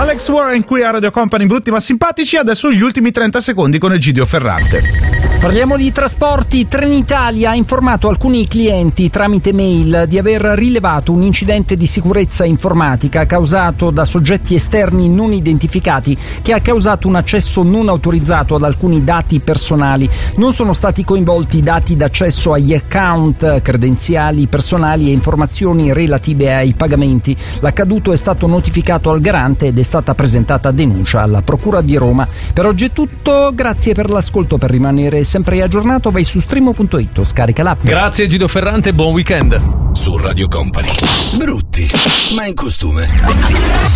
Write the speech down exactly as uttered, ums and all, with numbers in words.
Alex Warren qui a Radio Company, brutti ma simpatici. Adesso gli ultimi trenta secondi con Egidio Ferrante. Parliamo di trasporti. Trenitalia ha informato alcuni clienti tramite mail di aver rilevato un incidente di sicurezza informatica causato da soggetti esterni non identificati che ha causato un accesso non autorizzato ad alcuni dati personali. Non sono stati coinvolti dati d'accesso agli account, credenziali personali e informazioni relative ai pagamenti. L'accaduto è stato notificato al garante ed è stata presentata denuncia alla Procura di Roma. Per oggi è tutto, grazie per l'ascolto. Per rimanere sempre aggiornato vai su streamo punto it o scarica l'app. Grazie Egidio Ferrante, buon weekend. Su Radio Company, brutti ma in costume.